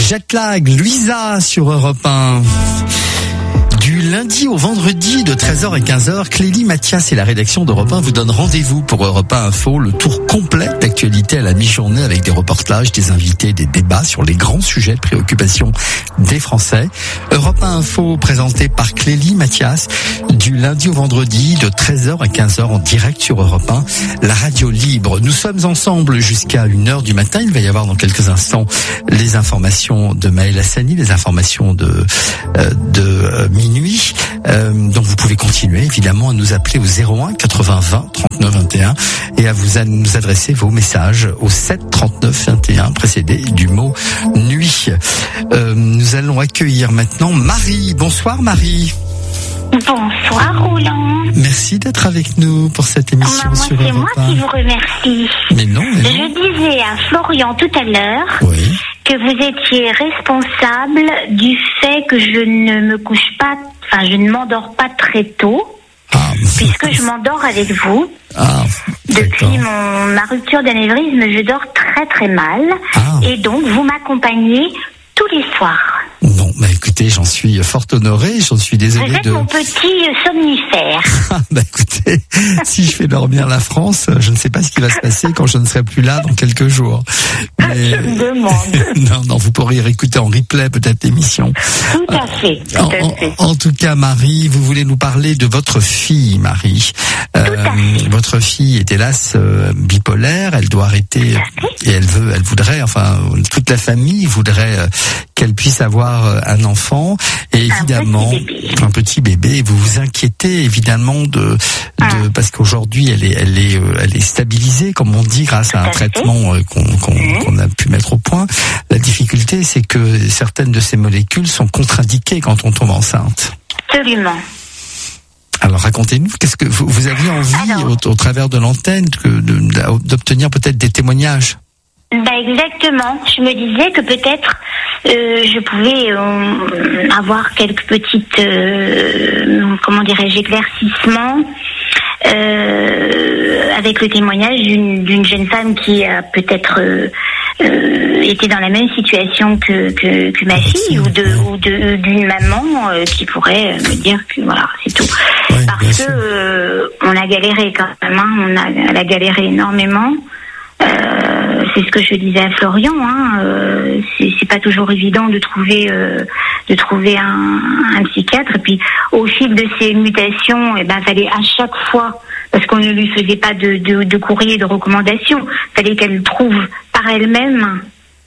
Jetlag, Louisa sur Europe 1. Du lundi au vendredi de 13h à 15h, Clélie Mathias et la rédaction d'Europe 1 vous donnent rendez-vous pour Europe 1 Info, le tour complet d'actualité à la mi-journée avec des reportages, des invités, des débats sur les grands sujets de préoccupation des Français. Europe 1 Info présenté par Clélie Mathias du lundi au vendredi de 13h à 15h en direct sur Europe 1, la radio libre. Nous sommes ensemble jusqu'à 1h du matin. Il va y avoir dans quelques instants les informations de Maël Hassani, les informations de minuit. Donc vous pouvez continuer évidemment à nous appeler au 01 80 20 39 21 et à nous adresser vos messages au 7 39 21 précédé du mot nuit. Nous allons accueillir maintenant Marie. Bonsoir Marie. Bonsoir Roland. Merci d'être avec nous pour cette émission sur Europe 1. C'est moi qui vous remercie. Mais non. Je disais à Florian tout à l'heure que vous étiez responsable du fait que je ne m'endors pas très tôt, puisque je m'endors avec vous. Depuis ma rupture d'anévrisme, je dors très très mal, et donc vous m'accompagnez tous les soirs. Bon, écoutez, j'en suis fort honoré, j'en suis désolé. Vous êtes mon petit somnifère. Écoutez, si je fais dormir la France, je ne sais pas ce qui va se passer quand je ne serai plus là dans quelques jours. Mais... Je me demande. Non, vous pourriez réécouter en replay peut-être l'émission. Tout à fait. En tout cas, Marie, vous voulez nous parler de votre fille, Marie. Votre fille est hélas bipolaire, elle doit arrêter et elle voudrait, toute la famille voudrait qu'elle puisse avoir un enfant et évidemment un petit bébé. Vous vous inquiétez évidemment parce qu'aujourd'hui elle est stabilisée comme on dit grâce à un traitement qu'on a pu mettre au point. La difficulté c'est que certaines de ces molécules sont contre-indiquées quand on tombe enceinte. Absolument. Alors racontez-nous, qu'est-ce que vous aviez envie au travers de l'antenne d'obtenir peut-être des témoignages? Exactement. Je me disais que peut-être je pouvais avoir quelques petites éclaircissements avec le témoignage d'une jeune femme qui a peut-être été dans la même situation que ma fille ou d'une maman qui pourrait me dire que voilà, c'est tout. Parce que on a galéré quand même, elle a galéré énormément. C'est ce que je disais à Florian, c'est pas toujours évident de trouver un psychiatre. Et puis au fil de ces mutations, fallait à chaque fois, parce qu'on ne lui faisait pas de courrier de recommandation, fallait qu'elle trouve par elle-même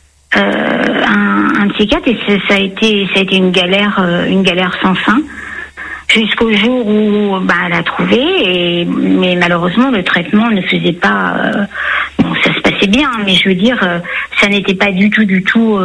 un psychiatre, et ça a été une galère sans fin. Jusqu'au jour où elle a trouvé, mais malheureusement le traitement ne faisait pas. Ça se passait bien, mais je veux dire, ça n'était pas du tout.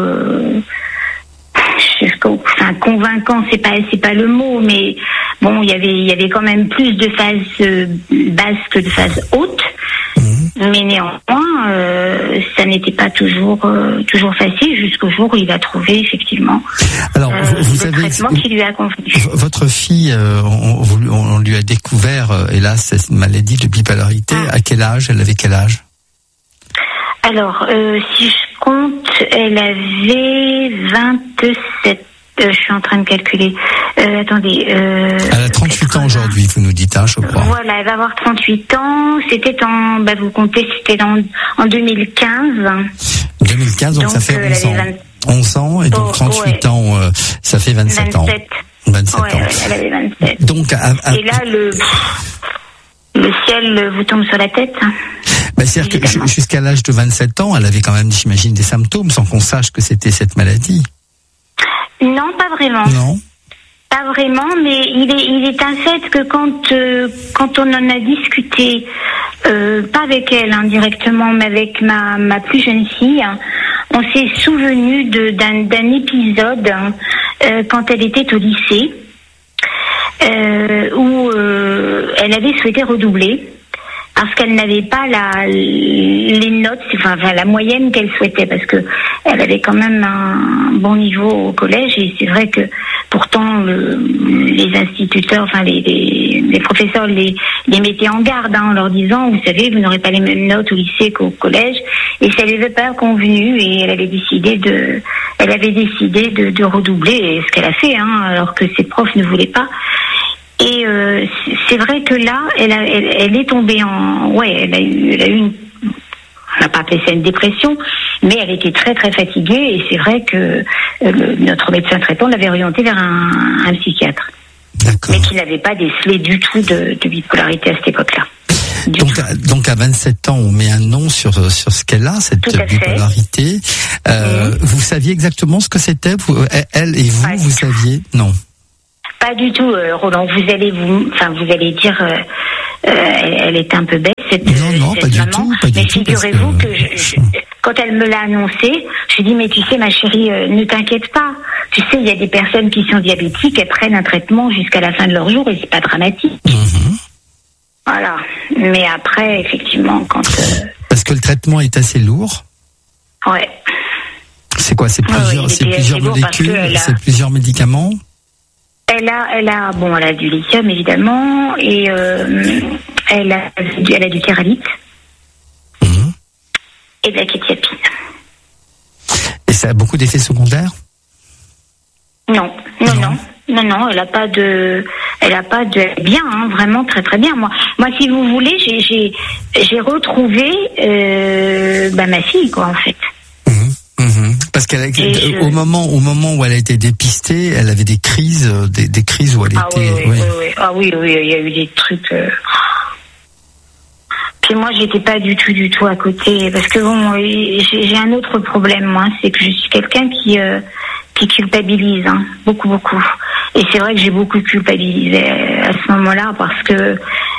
Convaincant, c'est pas le mot, mais bon, il y avait quand même plus de phases basses que de phases hautes. Mais néanmoins, ça n'était pas toujours facile jusqu'au jour où il a trouvé effectivement le traitement qui lui a convenu. Votre fille, on lui a découvert, hélas, cette maladie de bipolarité. À quel âge? Elle avait quel âge? Alors, si je compte, elle avait 27. Je suis en train de calculer. Attendez. Elle a 38 ans aujourd'hui, vous nous dites, je crois. Voilà, elle va avoir 38 ans. C'était vous comptez, c'était en 2015. 2015, donc ça fait 11 ans. 11 ans, et donc 38 ans, ça fait 27 ans. 27 ans. Elle avait 27. Donc, et là, le ciel vous tombe sur la tête. C'est-à-dire que jusqu'à l'âge de 27 ans, elle avait quand même, j'imagine, des symptômes sans qu'on sache que c'était cette maladie. Non, pas vraiment. Non. Pas vraiment, mais il est un fait que quand on en a discuté, pas avec elle directement, mais avec ma plus jeune fille, on s'est souvenu d'un épisode quand elle était au lycée, où elle avait souhaité redoubler. Parce qu'elle n'avait pas les notes, la moyenne qu'elle souhaitait, parce que elle avait quand même un bon niveau au collège, et c'est vrai que pourtant les instituteurs, les professeurs les mettaient en garde en leur disant, vous savez, vous n'aurez pas les mêmes notes au lycée qu'au collège, et ça les avait pas convenu, et elle avait décidé elle avait décidé de redoubler, ce qu'elle a fait, alors que ses profs ne voulaient pas. Et c'est vrai que là, elle est tombée elle a eu une, on n'a pas appelé ça une dépression, mais elle était très très fatiguée, et c'est vrai que notre médecin traitant l'avait orientée vers un psychiatre. D'accord. Mais qui n'avait pas décelé du tout de bipolarité à cette époque-là. Donc à 27 ans, on met un nom sur ce qu'elle a, cette bipolarité. Vous saviez exactement ce que c'était, elle et vous, vous saviez? Non. Pas du tout, Roland. Vous allez dire, elle était un peu bête, cette Non, pas maman. du tout. Mais figurez-vous que quand elle me l'a annoncé, je lui ai dit, mais tu sais, ma chérie, ne t'inquiète pas. Tu sais, il y a des personnes qui sont diabétiques, elles prennent un traitement jusqu'à la fin de leur jour et c'est pas dramatique. Mmh. Voilà. Mais après, effectivement, quand... Parce que le traitement est assez lourd. Ouais. C'est quoi? C'est plusieurs molécules, c'est plusieurs médicaments? Elle a du lithium, évidemment, et elle a du kéralite et de la kétiapine. Et ça a beaucoup d'effets secondaires? Non, elle a pas de bien, vraiment très très bien. Moi, si vous voulez, j'ai retrouvé ma fille, quoi, en fait. Parce qu'au moment où elle a été dépistée, elle avait des crises où elle était. Oui, il y a eu des trucs. Puis moi, j'étais pas du tout à côté, parce que bon, j'ai un autre problème, moi, c'est que je suis quelqu'un qui culpabilise, beaucoup. Et c'est vrai que j'ai beaucoup culpabilisé à ce moment-là, parce que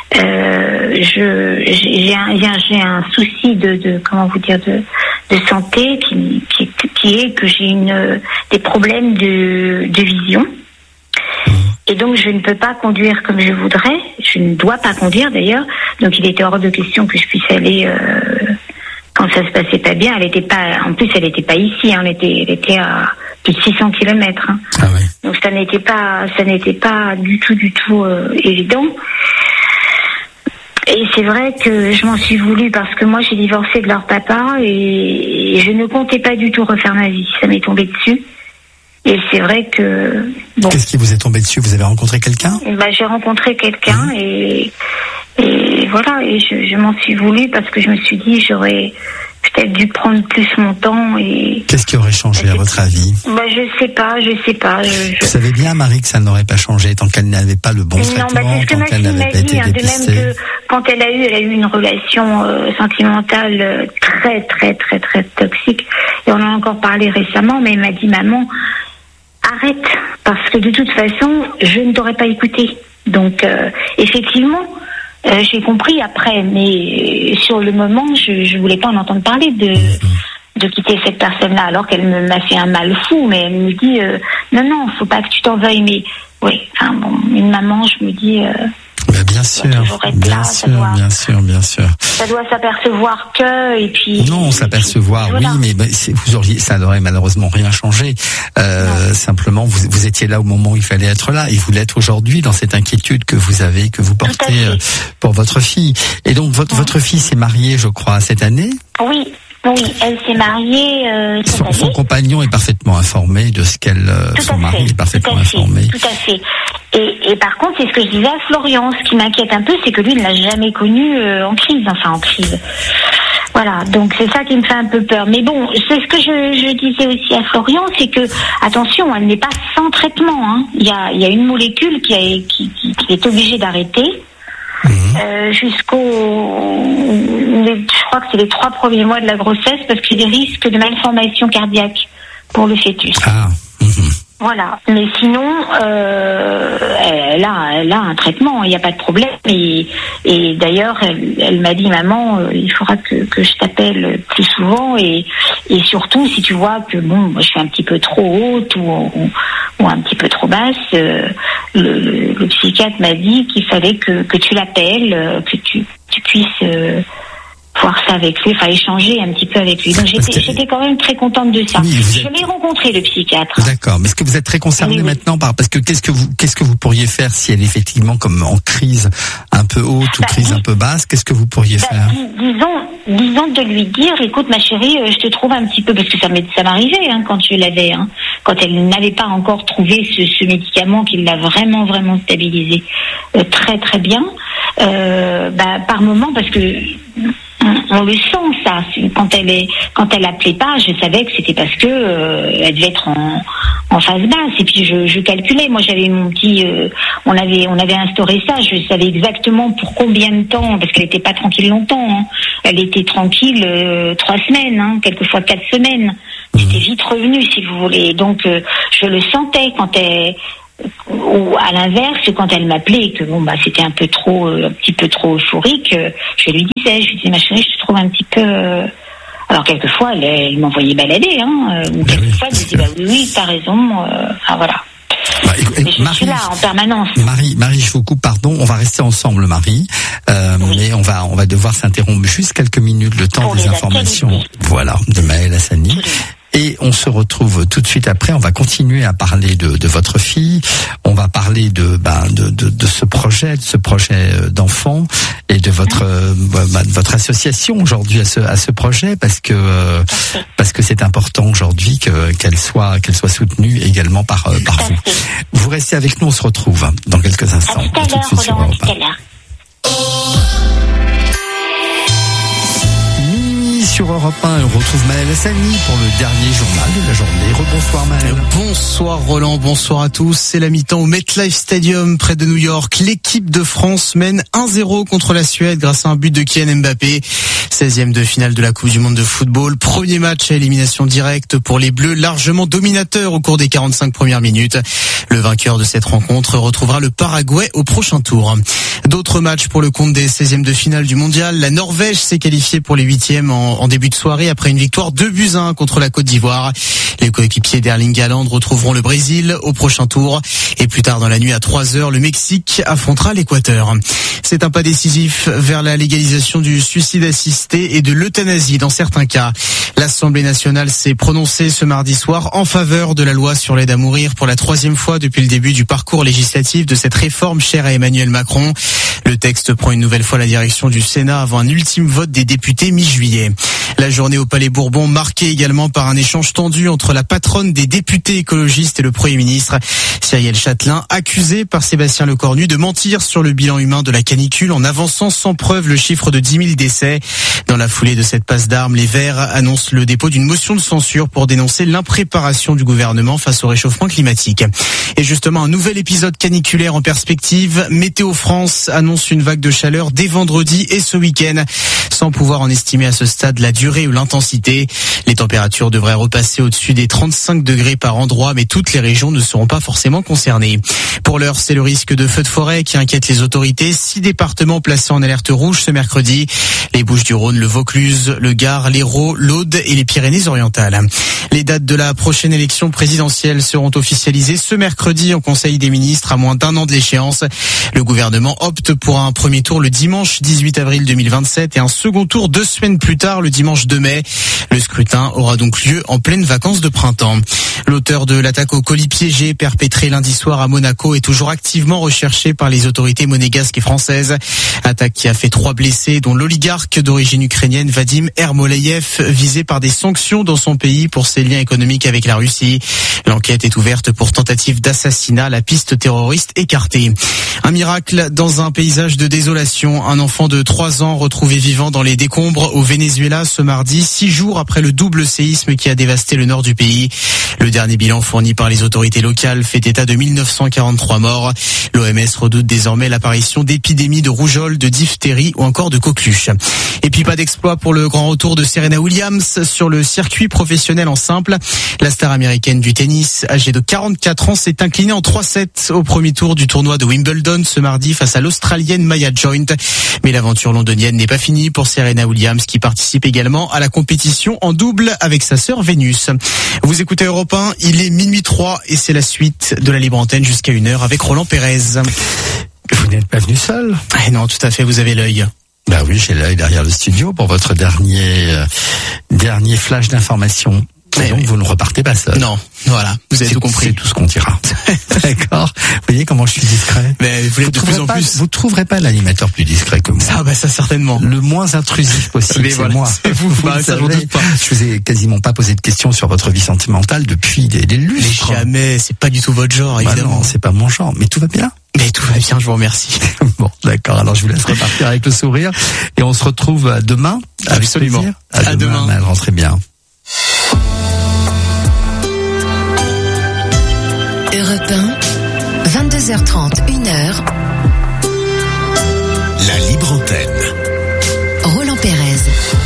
j'ai un souci de comment vous dire, de santé qui est que j'ai des problèmes de vision. Et donc je ne peux pas conduire comme je voudrais, je ne dois pas conduire d'ailleurs, donc il était hors de question que je puisse aller quand ça se passait pas bien. Elle était pas ici, elle était à plus de 600 km. Ah ouais. Donc ça n'était pas du tout évident. Et c'est vrai que je m'en suis voulu, parce que moi j'ai divorcé de leur papa et je ne comptais pas du tout refaire ma vie. Ça m'est tombé dessus. Et c'est vrai que... Bon. Qu'est-ce qui vous est tombé dessus? Vous avez rencontré quelqu'un? J'ai rencontré quelqu'un et voilà, et je m'en suis voulu, parce que je me suis dit j'aurais peut-être dû prendre plus mon temps. Et qu'est-ce qui aurait changé à votre avis? Je sais pas. Vous savez bien, Marie, que ça n'aurait pas changé tant qu'elle n'avait pas le bon traitement, c'est ce que tant qu'elle n'avait pas été dépistée. De même que quand elle a eu une relation sentimentale très très très très toxique, et on en a encore parlé récemment, mais elle m'a dit, maman, arrête, parce que de toute façon je ne t'aurais pas écouté. Donc effectivement, j'ai compris après, mais sur le moment je voulais pas en entendre parler de quitter cette personne-là, alors qu'elle m'a fait un mal fou. Mais elle me dit non, faut pas que tu t'en veuilles. Mais oui, une maman, je me dis bien sûr. Ça doit s'apercevoir que, et puis. Non, s'apercevoir, voilà. Oui, mais ça n'aurait malheureusement rien changé. Simplement, vous étiez là au moment où il fallait être là, et vous l'êtes aujourd'hui dans cette inquiétude que vous portez pour votre fille. Et donc, votre fille s'est mariée, je crois, cette année? Oui, elle s'est mariée son compagnon est parfaitement informé de ce qu'elle... son mari est parfaitement informé. Tout à fait. Et par contre, c'est ce que je disais à Florian, ce qui m'inquiète un peu, c'est que lui, il ne l'a jamais connue en crise. Voilà, donc c'est ça qui me fait un peu peur. Mais bon, c'est ce que je disais aussi à Florian, c'est que, attention, elle n'est pas sans traitement. Il y a une molécule qui est obligée d'arrêter. Je crois que c'est les 3 premiers mois de la grossesse, parce qu'il y a des risques de malformation cardiaque pour le fœtus. Voilà. Mais sinon, elle a un traitement, il n'y a pas de problème. Et d'ailleurs, elle m'a dit, maman, il faudra que je t'appelle plus souvent, et surtout si tu vois que moi je suis un petit peu trop haute ou un petit peu trop basse, le psychiatre m'a dit qu'il fallait que tu l'appelles, que tu puisses voir ça avec lui, enfin échanger un petit peu avec lui. Donc j'étais quand même très contente de ça. Oui, je l'ai rencontré, le psychiatre. D'accord, mais est-ce que vous êtes très concerné maintenant parce que qu'est-ce que vous pourriez faire si elle est effectivement comme en crise un peu haute ou crise un peu basse, qu'est-ce que vous pourriez faire? Disons de lui dire, écoute ma chérie, je te trouve un petit peu, parce que ça m'arrivait quand je l'avais, quand elle n'avait pas encore trouvé ce médicament qui l'a vraiment stabilisé très très bien, par moment, parce que on le sent ça. Quand elle appelait pas, je savais que c'était parce que elle devait être en phase basse. Et puis je calculais. Moi j'avais mon petit, on avait instauré ça. Je savais exactement pour combien de temps, parce qu'elle était pas tranquille longtemps. Elle était tranquille 3 semaines, quelquefois 4 semaines. C'était vite revenu, si vous voulez. Donc je le sentais quand elle. Ou à l'inverse, quand elle m'appelait et que c'était un petit peu trop euphorique, je lui disais ma chérie, je te trouve un petit peu. Alors quelquefois elle m'envoyait balader, ou quelquefois elle disait oui t'as raison, voilà. Je suis là en permanence. Marie, je vous coupe, pardon. On va rester ensemble, Marie, mais on va devoir s'interrompre juste quelques minutes, le temps pour des informations, de Maëlle Hassani. Et on se retrouve tout de suite après. On va continuer à parler de votre fille. On va parler de ce projet, d'enfant et de votre association aujourd'hui à ce projet, parce que c'est important aujourd'hui qu'elle soit soutenue également par vous. Vous restez avec nous. On se retrouve dans quelques instants. À tout de suite sur Europe 1. Sur Europe 1, on retrouve Maëlle Hassani pour le dernier journal de la journée. Rebonsoir Maëlle. Bonsoir Roland, bonsoir à tous. C'est la mi-temps au MetLife Stadium près de New York. L'équipe de France mène 1-0 contre la Suède grâce à un but de Kylian Mbappé. 16e de finale de la Coupe du Monde de football. Premier match à élimination directe pour les Bleus, largement dominateurs au cours des 45 premières minutes. Le vainqueur de cette rencontre retrouvera le Paraguay au prochain tour. D'autres matchs pour le compte des 16e de finale du mondial. La Norvège s'est qualifiée pour les 8e en début de soirée après une victoire 2-1 contre la Côte d'Ivoire. Les coéquipiers d'Erling Haaland retrouveront le Brésil au prochain tour. Et plus tard dans la nuit à 3h, le Mexique affrontera l'Équateur. C'est un pas décisif vers la légalisation du suicide assisté et de l'euthanasie dans certains cas. L'Assemblée nationale s'est prononcée ce mardi soir en faveur de la loi sur l'aide à mourir pour la 3e fois depuis le début du parcours législatif de cette réforme chère à Emmanuel Macron. Le texte prend une nouvelle fois la direction du Sénat avant un ultime vote des députés mi-juillet. La journée au Palais Bourbon marquée également par un échange tendu entre la patronne des députés écologistes et le Premier ministre. Cyrielle Châtelain, accusée par Sébastien Lecornu de mentir sur le bilan humain de la canicule en avançant sans preuve le chiffre de 10 000 décès. Dans la foulée de cette passe d'armes, les Verts annoncent le dépôt d'une motion de censure pour dénoncer l'impréparation du gouvernement face au réchauffement climatique. Et justement, un nouvel épisode caniculaire en perspective. Météo France annonce une vague de chaleur dès vendredi et ce week-end, sans pouvoir en estimer à ce stade la durée ou l'intensité. Les températures devraient repasser au-dessus des 35 degrés par endroit, mais toutes les régions ne seront pas forcément concernées. Pour l'heure, c'est le risque de feux de forêt qui inquiète les autorités. 6 départements placés en alerte rouge ce mercredi. Les Bouches-du-Rhône, le Vaucluse, le Gard, l'Hérault, l'Aude et les Pyrénées-Orientales. Les dates de la prochaine élection présidentielle seront officialisées ce mercredi en Conseil des ministres à moins d'1 an de l'échéance. Le gouvernement opte pour un premier tour le dimanche 18 avril 2027 et un second tour 2 semaines plus tard, le dimanche 2 mai. Le scrutin aura donc lieu en pleine vacances de printemps. L'auteur de l'attaque au colis piégé perpétrée lundi soir à Monaco est toujours activement recherché par les autorités monégasques et françaises. Attaque qui a fait 3 blessés, dont l'oligarque d'origine ukrainienne Vadim Ermoleyev, visé par des sanctions dans son pays pour ses liens économiques avec la Russie. L'enquête est ouverte pour tentative d'assassinat, la piste terroriste écartée. Un miracle dans un paysage de désolation. Un enfant de 3 ans retrouvé vivant dans les décombres au Venezuela ce mardi, 6 jours après le double séisme qui a dévasté le nord du pays. Le dernier bilan fourni par les autorités locales fait état de 1943 morts. L'OMS redoute désormais l'apparition d'épidémies de rougeole, de diphtérie ou encore de coqueluche. Et puis pas d'exploit pour le grand retour de Serena Williams sur le circuit professionnel en simple. La star américaine du tennis, âgée de 44 ans, s'est inclinée en 3-7 au premier tour du tournoi de Wimbledon ce mardi face à l'Australienne Maya Joint. Mais l'aventure londonienne n'est pas finie pour Serena Williams qui participe également à la compétition en double avec sa sœur Vénus. Vous écoutez Europe 1, il est minuit 3 et c'est la suite de la libre antenne jusqu'à 1h avec Roland Pérez. Vous n'êtes pas venu seul? Non, tout à fait, vous avez l'œil. Bah oui, j'ai l'œil derrière le studio pour votre dernier flash d'information. Et donc, vous ne repartez pas seul. Non, voilà, vous avez tout compris. C'est tout ce qu'on dira. D'accord. Vous voyez comment je suis discret. Mais vous de plus en plus. Vous trouverez pas l'animateur plus discret que moi. Ça certainement. Le moins intrusif possible, c'est moi. C'est vous ça, j'en doute pas. Je vous ai quasiment pas posé de questions sur votre vie sentimentale depuis des lustres. Mais jamais, c'est pas du tout votre genre, évidemment. Non, c'est pas mon genre. Mais tout va bien. Mais tout va bien, je vous remercie. Bon, d'accord. Alors, je vous laisse repartir avec le sourire. Et on se retrouve demain. Absolument. Avec plaisir. À demain. Rentrez bien. Europe 1, 22h30, 1h. La libre antenne. Roland Pérez.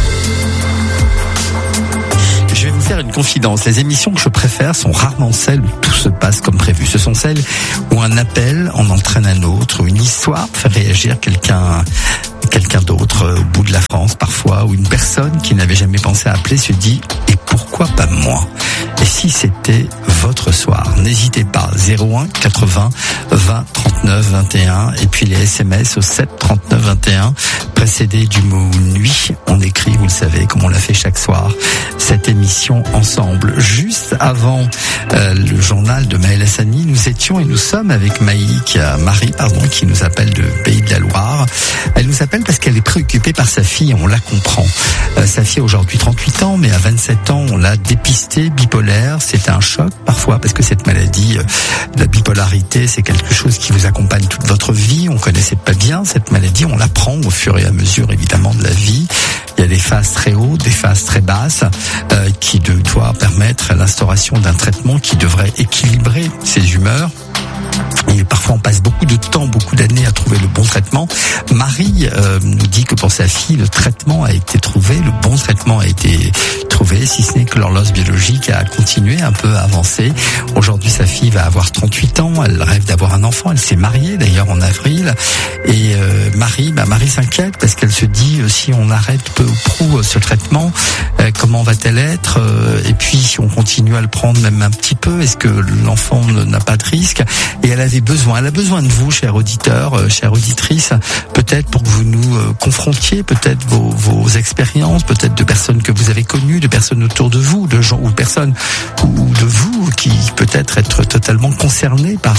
Je vais vous faire une confidence. Les émissions que je préfère sont rarement celles où tout se passe comme prévu. Ce sont celles où un appel en entraîne un autre, où une histoire fait réagir quelqu'un d'autre au bout de la France parfois, où une personne qui n'avait jamais pensé à appeler se dit « Et pourquoi pas moi ?» Et si c'était votre soir, n'hésitez pas, 01 80 20 39 21 et puis les SMS au 7 39 21 précédés du mot nuit. On écrit, vous le savez, comme on l'a fait chaque soir, cette émission ensemble. Juste avant le journal de Maëlle Hassani, nous étions et nous sommes avec Marie, qui nous appelle de Pays de la Loire. Elle nous appelle parce qu'elle est préoccupée par sa fille, on la comprend. Sa fille a aujourd'hui 38 ans, mais à 27 ans, on l'a dépistée bipolaire. C'est un choc parfois parce que cette maladie, la bipolarité, c'est quelque chose qui vous accompagne toute votre vie. On connaissait pas bien cette maladie, on l'apprend au fur et à mesure évidemment de la vie. Il y a des phases très hautes, des phases très basses, qui doivent permettre l'instauration d'un traitement qui devrait équilibrer ses humeurs. Et parfois on passe beaucoup de temps, beaucoup d'années à trouver le bon traitement. Marie nous dit que pour sa fille, le traitement a été trouvé, le bon traitement a été trouvé, si ce n'est que l'horloge biologique a continué un peu à avancer. Aujourd'hui, sa fille va avoir 38 ans, elle rêve d'avoir un enfant, elle s'est mariée d'ailleurs en avril. Et Marie s'inquiète parce qu'elle se dit, si on arrête peu ou prou ce traitement, comment va-t-elle être? Et puis, si on continue à le prendre même un petit peu, est-ce que l'enfant n'a pas de risque? Et elle a besoin de vous, chers auditeurs, chères auditrices, peut-être pour que vous nous confrontiez, peut-être vos expériences, peut-être de personnes que vous avez connues, de personnes autour de vous, de gens ou personnes ou de vous qui peut-être être totalement concernés par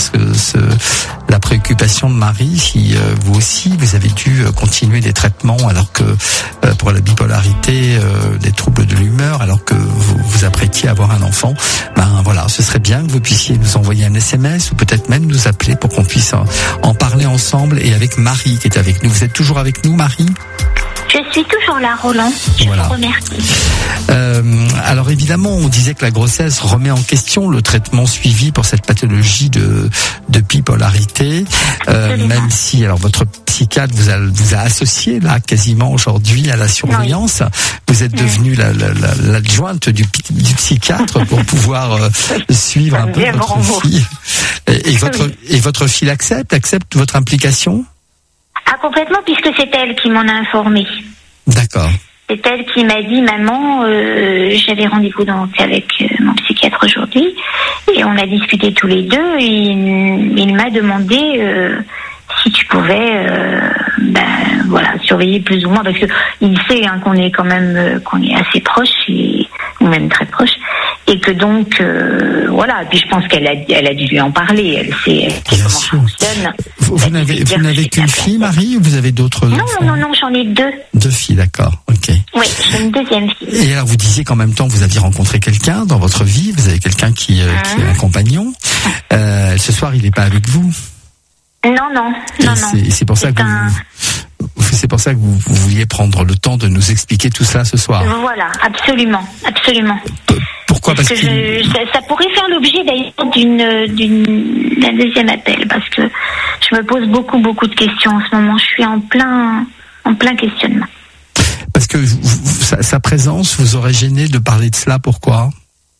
la préoccupation de Marie. Si vous aussi vous avez dû continuer des traitements alors que pour la bipolarité, des troubles de l'humeur, alors que vous apprêtiez à avoir un enfant, voilà, ce serait bien que vous puissiez nous envoyer un SMS ou peut-être même nous appeler pour qu'on puisse en parler ensemble et avec Marie qui est avec nous. Vous êtes toujours avec nous, Marie ? Je suis toujours là, Roland. Je vous remercie. Alors évidemment, on disait que la grossesse remet en question le traitement suivi pour cette pathologie de bipolarité. Même si, alors votre psychiatre vous a associé là quasiment aujourd'hui à la surveillance. Oui. Vous êtes devenue l'adjointe du psychiatre pour pouvoir suivre un peu votre fille. Et votre fille accepte votre implication? Ah, complètement, puisque c'est elle qui m'en a informé. D'accord. C'est elle qui m'a dit, maman, j'avais rendez-vous donc avec mon psychiatre aujourd'hui, et on a discuté tous les deux, et il m'a demandé si tu pouvais surveiller plus ou moins, parce que il sait qu'on est quand même qu'on est assez proches, ou même très proches, et que donc puis je pense qu'elle a dû lui en parler, elle sait comment ça fonctionne. Vous n'avez qu'une fille, Marie, ou vous avez d'autres enfants? Non, j'en ai deux. Deux filles, d'accord, ok. Oui, j'ai une deuxième fille. Et alors vous disiez qu'en même temps vous aviez rencontré quelqu'un dans votre vie, vous avez quelqu'un qui est un compagnon. Ce soir il n'est pas avec vous? Non. C'est pour ça que c'est pour ça que vous vouliez prendre le temps de nous expliquer tout ça ce soir. Voilà, absolument. Pourquoi? Parce que ça pourrait faire l'objet d'ailleurs d'un deuxième appel, parce que je me pose beaucoup de questions en ce moment. Je suis en plein questionnement. Parce que sa présence vous aurait gêné de parler de cela. Pourquoi?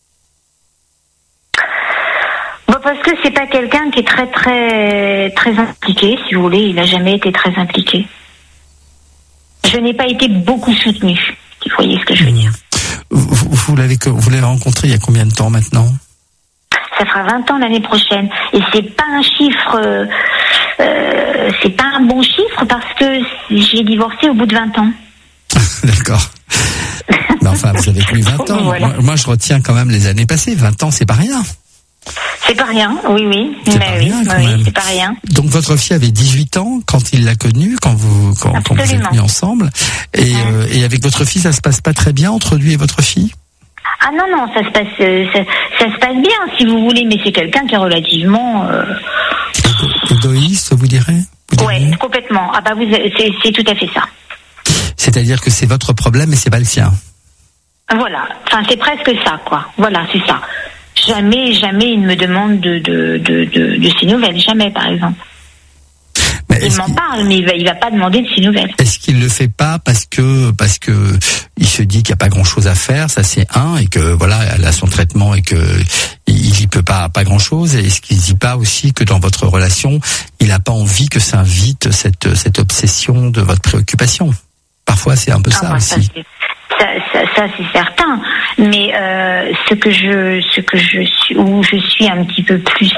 Parce que c'est pas quelqu'un qui est très très très impliqué, si vous voulez. Il n'a jamais été très impliqué. Je n'ai pas été beaucoup soutenue, si vous voyez ce que je veux dire. Vous l'avez rencontré il y a combien de temps maintenant? Ça fera 20 ans l'année prochaine. Et c'est pas un chiffre c'est pas un bon chiffre parce que j'ai divorcé au bout de 20 ans. D'accord. Mais enfin, vous avez plus 20 ans. Voilà. Moi, je retiens quand même les années passées. 20 ans, c'est pas rien. C'est pas rien, oui. C'est Mais pas oui, rien, quand oui, même. c'est pas rien. Donc votre fille avait 18 ans quand il l'a connue, quand vous êtes mis ensemble. Et avec votre fille, ça se passe pas très bien entre lui et votre fille? Ah non, ça se passe bien si vous voulez, mais c'est quelqu'un qui est relativement égoïste, vous direz? Ouais, complètement. Ah bah c'est tout à fait ça. C'est-à-dire que c'est votre problème et c'est pas le sien. Voilà. Enfin, c'est presque ça, quoi. Voilà, c'est ça. Jamais il ne me demande de ses nouvelles. Jamais, par exemple. Il m'en parle, mais il va pas demander de ses nouvelles. Est-ce qu'il le fait pas parce que il se dit qu'il y a pas grand-chose à faire, ça c'est un, et que voilà, elle a son traitement et que il y peut pas grand-chose. Et est-ce qu'il se dit pas aussi que dans votre relation, il a pas envie que s'invite cette obsession de votre préoccupation? Parfois, c'est un peu ça aussi. Ça c'est certain, mais ce que je suis, où je suis un petit peu plus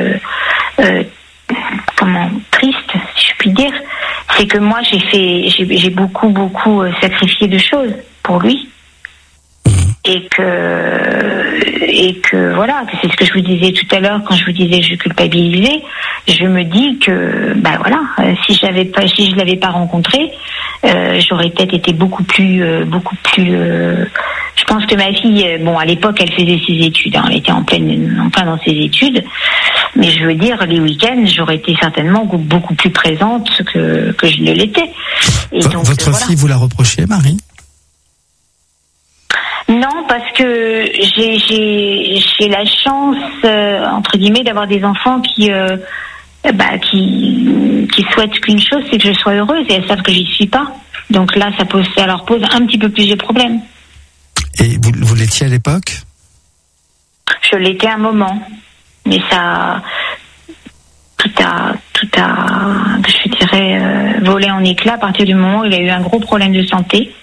triste, si je puis dire, c'est que moi j'ai beaucoup sacrifié de choses pour lui, et que voilà, que c'est ce que je vous disais tout à l'heure quand je vous disais que je culpabilisais. Je me dis que si je l'avais pas rencontré, j'aurais peut-être été beaucoup plus je pense que ma fille, à l'époque elle faisait ses études, elle était en plein dans ses études, mais je veux dire, les week-ends j'aurais été certainement beaucoup plus présente que je ne l'étais. Et donc, votre fille, vous la reprochez, Marie? Non, parce que j'ai la chance entre guillemets d'avoir des enfants qui souhaitent qu'une chose, c'est que je sois heureuse, et elles savent que j'y suis pas. Donc là, ça leur pose un petit peu plus de problèmes. Et vous l'étiez à l'époque? Je l'étais un moment, mais ça, tout a, je dirais, volé en éclats à partir du moment où il a eu un gros problème de santé.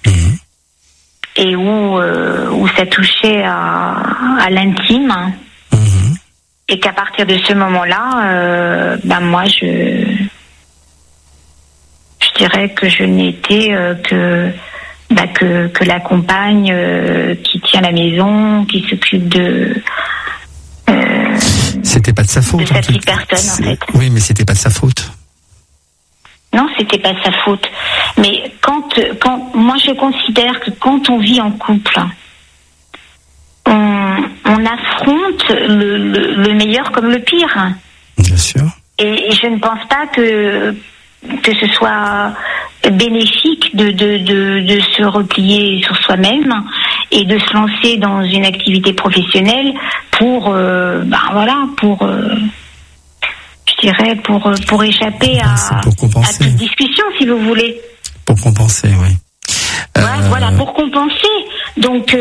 Et où ça touchait à l'intime, et qu'à partir de ce moment-là, moi je dirais que je n'étais que la compagne qui tient la maison, qui s'occupe de c'était pas de sa faute, de sa petite personne, en fait. Oui, mais c'était pas de sa faute. Non, c'était pas sa faute. Mais quand moi je considère que quand on vit en couple, on affronte le meilleur comme le pire. Bien sûr. Et je ne pense pas que ce soit bénéfique de se replier sur soi-même et de se lancer dans une activité professionnelle pour échapper à toute discussion, si vous voulez. Pour compenser, oui. Voilà, pour compenser. Donc,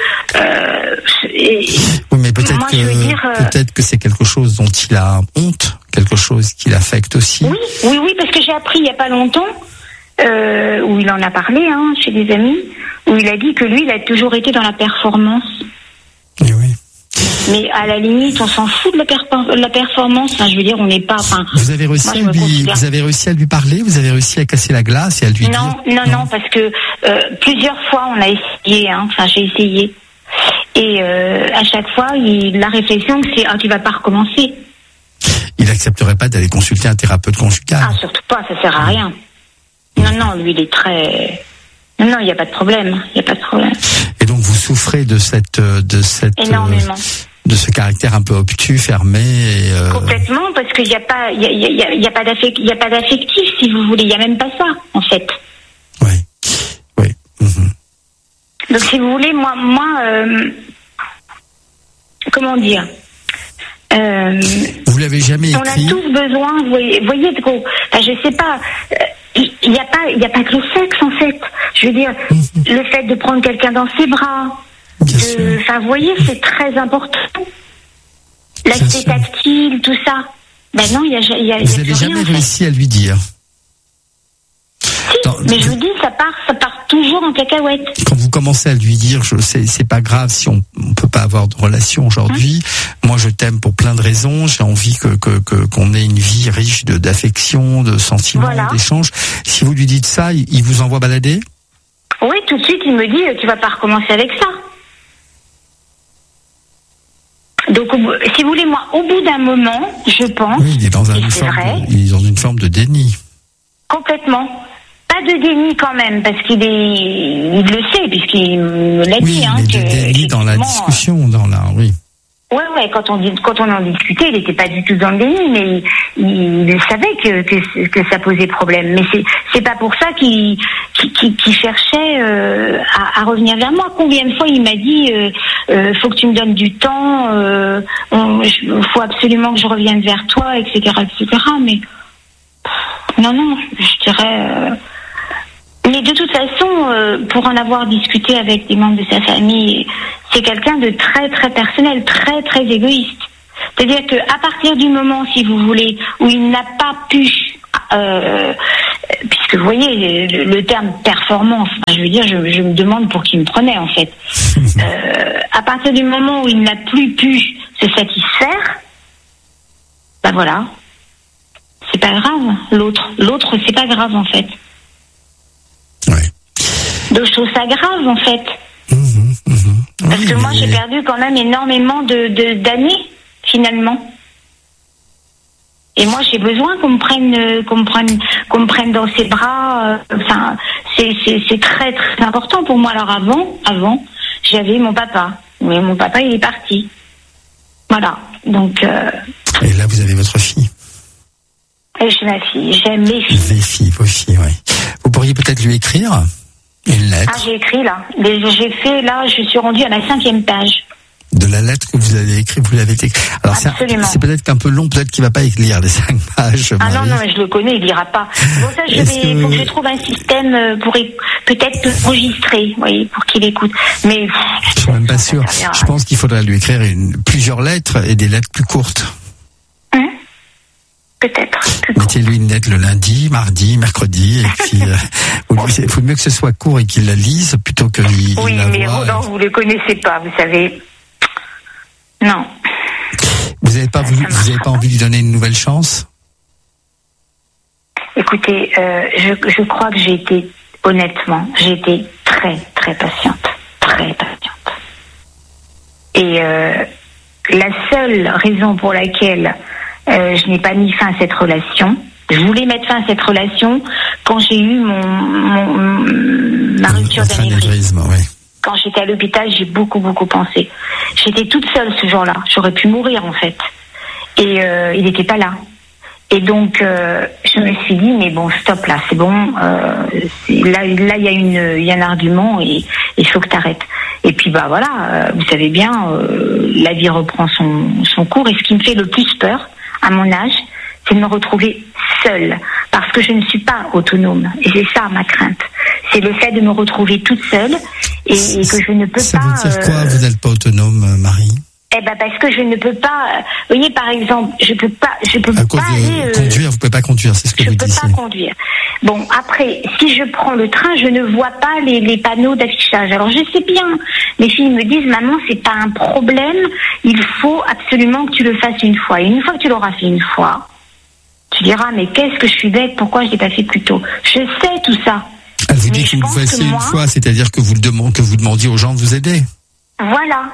oui, mais peut-être que c'est quelque chose dont il a honte, quelque chose qui l'affecte aussi. Oui, parce que j'ai appris il y a pas longtemps, où il en a parlé, chez des amis, où il a dit que lui, il a toujours été dans la performance. Et oui. Mais à la limite, on s'en fout de la performance. Enfin, je veux dire, on n'est pas. Vous avez réussi à lui parler, vous avez réussi à casser la glace et à lui dire. Non, parce que plusieurs fois on a essayé. J'ai essayé. Et à chaque fois, la réflexion, c'est tu vas pas recommencer. Il accepterait pas d'aller consulter un thérapeute conjugal. Ah, surtout pas, ça sert à rien. Non, lui, il est très. Non, il n'y a pas de problème. Et donc vous souffrez de cette énormément. De ce caractère un peu obtus, fermé. Complètement, parce qu'il n'y a pas, il y a pas d'affectif, si vous voulez. Il n'y a même pas ça, en fait. Oui. Donc, si vous voulez, moi, comment dire. Vous l'avez jamais écrit. On a tous besoin, voyez, je sais pas. Il n'y a pas que le sexe, en fait. Je veux dire, le fait de prendre quelqu'un dans ses bras. Vous voyez, c'est très important. L'aspect tactile, tout ça. Ben non, il y a Vous n'avez jamais réussi à lui dire. Mais je vous dis, ça part toujours en cacahuète. Quand vous commencez à lui dire, c'est pas grave si on peut pas avoir de relation aujourd'hui. Moi, je t'aime pour plein de raisons. J'ai envie qu'on ait une vie riche d'affection, de sentiments, d'échanges. Si vous lui dites ça, il vous envoie balader? Oui, tout de suite, il me dit, tu vas pas recommencer avec ça. Donc, si vous voulez, moi, au bout d'un moment, je pense. Oui, il est dans une forme de déni. Complètement. Pas de déni quand même, parce il le sait, puisqu'il me l'a dit. Oui, de déni dans la discussion, oui. Ouais, quand on en discutait, il n'était pas du tout dans le déni, mais il savait que ça posait problème. Mais c'est pas pour ça qu'il cherchait à revenir vers moi. Combien de fois il m'a dit faut que tu me donnes du temps, faut absolument que je revienne vers toi, etc., etc. Mais non, je dirais. Mais de toute façon, pour en avoir discuté avec des membres de sa famille, c'est quelqu'un de très très personnel, très très égoïste. C'est-à-dire que à partir du moment, si vous voulez, où il n'a pas pu, puisque vous voyez le terme performance, je veux dire, je me demande pour qui me prenait en fait. À partir du moment où il n'a plus pu se satisfaire, ben voilà, c'est pas grave. L'autre, c'est pas grave en fait. Donc je trouve ça grave en fait. Parce que moi j'ai perdu quand même énormément d'années finalement. Et moi j'ai besoin qu'on me prenne dans ses bras. Enfin, c'est très très important pour moi. Alors avant, j'avais mon papa, mais mon papa il est parti. Voilà. Donc. Et là vous avez votre fille. Et j'ai ma fille, j'aime mes filles. Vos filles, oui. Vous pourriez peut-être lui écrire une lettre. Ah, j'ai écrit là. J'ai fait là, je suis rendue à la 5e page. De la lettre que vous avez écrite, vous l'avez écrite. Alors c'est peut-être un peu long, peut-être qu'il va pas lire les 5 pages. Ah non, je le connais, il lira pas. Bon, ça, faut que je trouve un système pour peut-être enregistrer, oui, pour qu'il écoute. Mais je suis même pas sûr. Je pense qu'il faudrait lui écrire plusieurs lettres et des lettres plus courtes. Peut-être. Mettez-lui une lettre le lundi, mardi, mercredi, et puis il faut mieux que ce soit court et qu'il la lise plutôt que oui, mais Roland, vous le connaissez pas, vous savez. Non. Vous n'avez pas envie de lui donner une nouvelle chance? Écoutez, je crois que j'ai été très très patiente, très patiente. Et la seule raison pour laquelle je n'ai pas mis fin à cette relation. Je voulais mettre fin à cette relation quand j'ai eu ma rupture d'anévrisme. Oui. Quand j'étais à l'hôpital, j'ai beaucoup pensé. J'étais toute seule ce jour-là. J'aurais pu mourir en fait. Et il n'était pas là. Et donc je me suis dit mais bon, stop là, c'est bon. Là il y a un argument et il faut que tu arrêtes. Et puis voilà, vous savez bien, la vie reprend son cours. Et ce qui me fait le plus peur à mon âge, c'est de me retrouver seule, parce que je ne suis pas autonome. Et c'est ça ma crainte. C'est le fait de me retrouver toute seule et que je ne peux pas... Ça veut dire quoi, vous n'êtes pas autonome, Marie? Parce que je ne peux pas... Vous voyez, par exemple, je peux pas aller... Conduire, vous pouvez pas conduire, c'est ce que vous disiez. Je peux pas conduire. Bon, après, si je prends le train, je ne vois pas les panneaux d'affichage. Alors, je sais bien. Mes filles me disent, maman, c'est pas un problème. Il faut absolument que tu le fasses une fois. Et une fois que tu l'auras fait une fois, tu diras, mais qu'est-ce que je suis bête, pourquoi je l'ai pas fait plus tôt? Je sais tout ça. Elle vous dit que vous le fassiez une fois, c'est-à-dire que vous demandiez aux gens de vous aider. Voilà.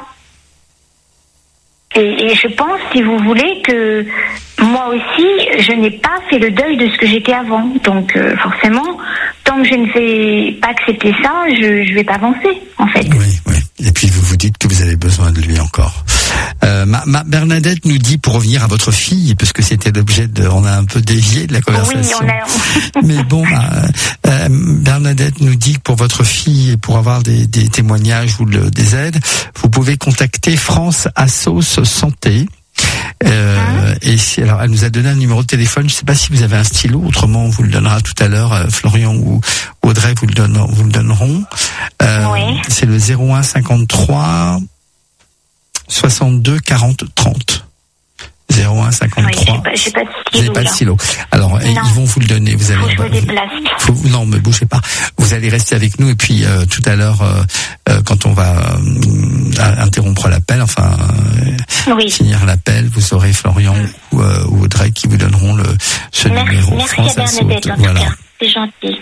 Et je pense, si vous voulez, que moi aussi, je n'ai pas fait le deuil de ce que j'étais avant. Donc, forcément, tant que je ne vais pas accepter ça, je vais pas avancer, en fait. Oui. Et puis, vous vous dites que vous avez besoin de lui encore. Bernadette nous dit, pour revenir à votre fille, parce que c'était l'objet on a un peu dévié de la conversation. Oui, Mais bon, Bernadette nous dit que pour votre fille et pour avoir des témoignages ou des aides, vous pouvez contacter France Assos Santé. Et alors, elle nous a donné un numéro de téléphone. Je ne sais pas si vous avez un stylo, autrement on vous le donnera tout à l'heure. Florian ou Audrey vous le donneront. Oui. C'est le 01 53 62 40 30. 01 numéro 1, 53. Oui, j'ai pas de stylo. Vous n'avez pas de stylo. Alors, Non. ils vont vous le donner. Vous allez. Faut que je me déplace. Non, ne bougez pas. Vous allez rester avec nous et puis tout à l'heure, quand on va interrompre l'appel, finir l'appel, vous aurez Florian ou Audrey qui vous donneront ce numéro. Merci à Bernadette. Voilà. C'est gentil.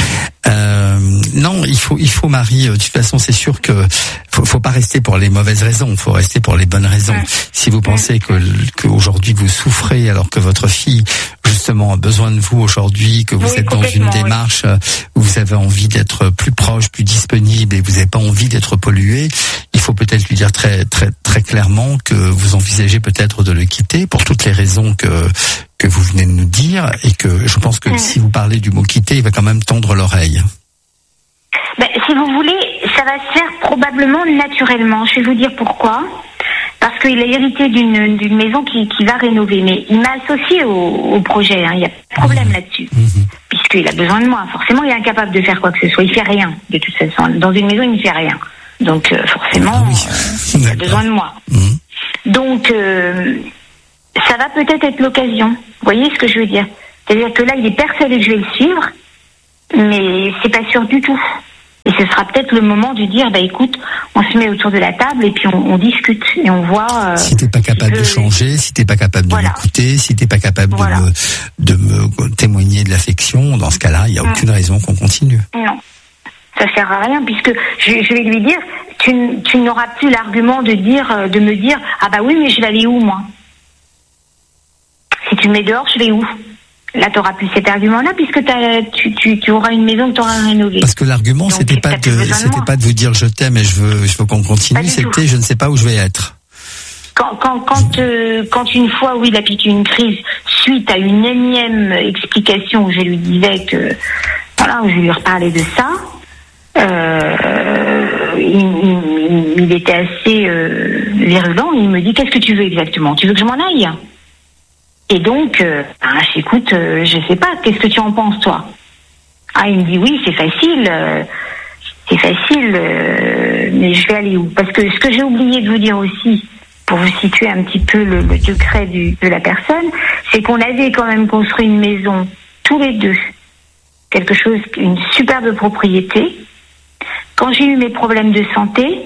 Non, il faut Marie. De toute façon, c'est sûr que faut pas rester pour les mauvaises raisons. Faut rester pour les bonnes raisons. Si vous pensez que aujourd'hui vous souffrez alors que votre fille justement a besoin de vous aujourd'hui, que vous êtes dans une démarche où vous avez envie d'être plus proche, plus disponible et vous n'avez pas envie d'être pollué, il faut peut-être lui dire très très très clairement que vous envisagez peut-être de le quitter pour toutes les raisons que vous venez de nous dire, et que je pense que si vous parlez du mot quitter, il va quand même tendre l'oreille. Si vous voulez, ça va se faire probablement naturellement. Je vais vous dire pourquoi. Parce qu'il a hérité d'une maison qui va rénover. Mais il m'a associé au projet. Il n'y a pas de problème là-dessus. Puisqu'il a besoin de moi. Forcément, il est incapable de faire quoi que ce soit. Il fait rien, de toute façon. Dans une maison, il ne fait rien. Donc, forcément, il a besoin de moi. Donc, ça va peut-être être l'occasion. Vous voyez ce que je veux dire? C'est-à-dire que là, il est persuadé que je vais le suivre, mais c'est pas sûr du tout. Et ce sera peut-être le moment de dire, écoute, on se met autour de la table et puis on discute et on voit. Si t'es pas capable de changer, si t'es pas capable de m'écouter, si t'es pas capable de me témoigner de l'affection, dans ce cas-là, il n'y a aucune raison qu'on continue. Non, ça sert à rien, puisque je vais lui dire, tu n'auras plus l'argument de me dire, ah bah oui, mais je vais aller où moi? Si tu me mets dehors, je vais où? Là, tu n'auras plus cet argument-là, puisque tu auras une maison que tu auras rénovée. Donc, l'argument, c'était pas de vous dire je t'aime et je veux qu'on continue, c'était je ne sais pas où je vais être. Quand une fois, il a piqué une crise suite à une énième explication où je lui disais que, où je lui reparlais de ça, il était assez virulent. Il me dit, qu'est-ce que tu veux exactement? Tu veux que je m'en aille? Et donc, j'écoute, je sais pas, qu'est-ce que tu en penses, toi? Il me dit, oui, c'est facile, mais je vais aller où? Parce que ce que j'ai oublié de vous dire aussi, pour vous situer un petit peu le degré de la personne, c'est qu'on avait quand même construit une maison, tous les deux, une superbe propriété. Quand j'ai eu mes problèmes de santé,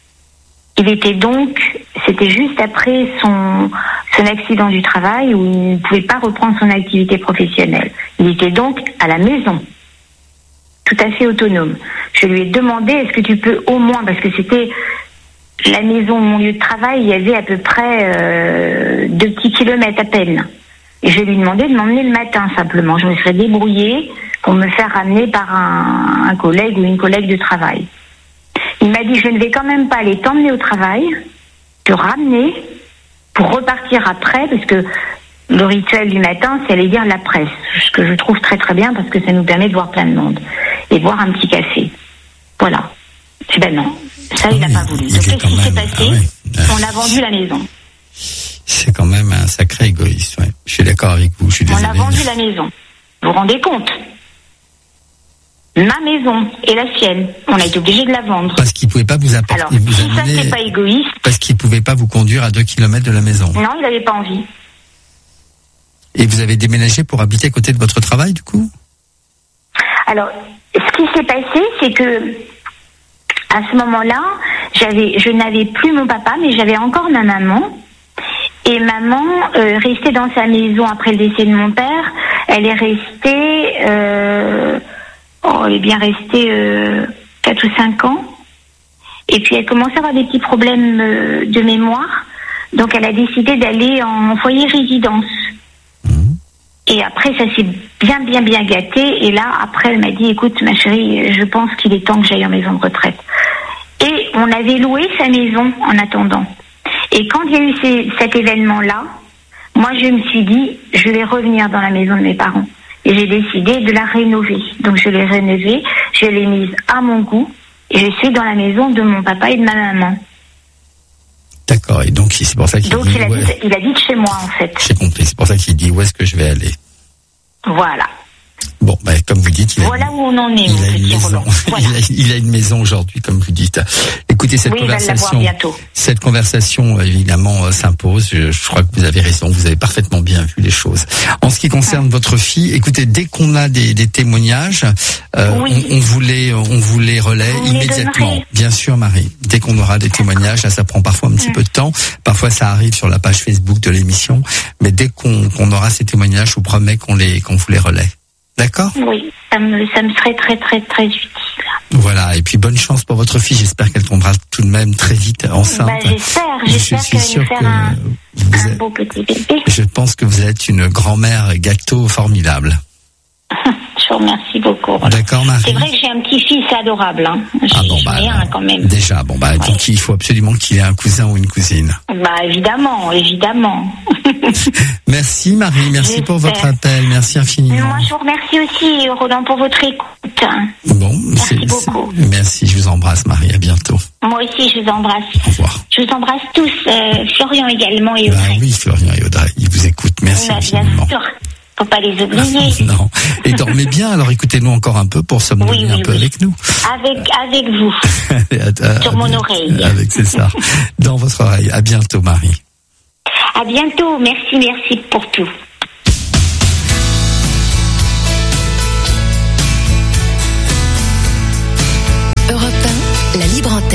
c'était juste après son accident du travail où il ne pouvait pas reprendre son activité professionnelle. Il était donc à la maison, tout à fait autonome. Je lui ai demandé, est-ce que tu peux au moins, parce que c'était la maison, mon lieu de travail, il y avait à peu près 2 petits kilomètres à peine. Et je lui ai demandé de m'emmener le matin simplement. Je me serais débrouillée pour me faire ramener par un collègue ou une collègue de travail. Il m'a dit, je ne vais quand même pas aller t'emmener au travail, te ramener pour repartir après, parce que le rituel du matin, c'est aller lire la presse, ce que je trouve très très bien parce que ça nous permet de voir plein de monde et boire un petit café. Voilà. Eh ben non, ça il n'a pas voulu. Donc qu'est-ce qui s'est passé? On a vendu la maison. C'est quand même un sacré égoïste, ouais. Je suis d'accord avec vous, je suis désolé. On a vendu la maison. Vous vous rendez compte? Ma maison et la sienne. On a été obligé de la vendre. Parce qu'il ne pouvait pas vous apporter. Alors, si ça c'est pas égoïste. Parce qu'il ne pouvait pas vous conduire à 2 kilomètres de la maison. Non, il n'avait pas envie. Et vous avez déménagé pour habiter à côté de votre travail, du coup? Alors, ce qui s'est passé, c'est que à ce moment-là, je n'avais plus mon papa, mais j'avais encore ma maman. Et maman restait dans sa maison après le décès de mon père. Elle est restée... elle est bien restée 4 ou 5 ans. Et puis elle commençait à avoir des petits problèmes de mémoire. Donc elle a décidé d'aller en foyer résidence. Et après ça s'est bien gâté. Et là après elle m'a dit, écoute ma chérie, je pense qu'il est temps que j'aille en maison de retraite. Et on avait loué sa maison en attendant. Et quand il y a eu cet événement-là, moi je me suis dit, je vais revenir dans la maison de mes parents. Et j'ai décidé de la rénover. Donc je l'ai rénovée, je l'ai mise à mon goût, et je suis dans la maison de mon papa et de ma maman. D'accord, et donc c'est pour ça qu'il dit... il habite chez moi en fait. J'ai compris, c'est pour ça qu'il dit où est-ce que je vais aller. Voilà. Bon, Bon, comme vous dites, voilà où on en est. Il a une maison. Voilà. Il a une maison aujourd'hui, comme vous dites. Écoutez, cette conversation, évidemment, s'impose. Je crois que vous avez raison. Vous avez parfaitement bien vu les choses. En ce qui concerne votre fille, écoutez, dès qu'on a des témoignages, on vous les relaie immédiatement. Bien sûr, Marie. Dès qu'on aura des témoignages, là, ça prend parfois un petit peu de temps. Parfois, ça arrive sur la page Facebook de l'émission. Mais dès qu'on aura ces témoignages, je vous promets qu'on vous les relaie. D'accord ? Oui, ça me serait très, très, très utile. Voilà, et puis bonne chance pour votre fille. J'espère qu'elle tombera tout de même très vite enceinte. J'espère qu'elle va faire un beau petit bébé. Je pense que vous êtes une grand-mère gâteau formidable. Je vous remercie beaucoup. D'accord, Marie. C'est vrai que j'ai un petit-fils adorable. J'en ai un quand même. Déjà, donc il faut absolument qu'il ait un cousin ou une cousine. Évidemment. Merci Marie, merci pour votre appel, merci infiniment. Moi, je vous remercie aussi, Roland, pour votre écoute. Bon, merci beaucoup. Merci, je vous embrasse Marie, à bientôt. Moi aussi, je vous embrasse. Au revoir. Je vous embrasse tous, Florian également et Audrey. Oui, Florian et Audrey, ils vous écoutent, merci infiniment. Bien sûr. Faut pas les oublier. Non. Et dormez bien, alors écoutez-nous encore un peu pour somnoler un peu avec nous. Avec vous. Sur mon oreille. C'est ça. Dans votre oreille. À bientôt, Marie. À bientôt. Merci pour tout.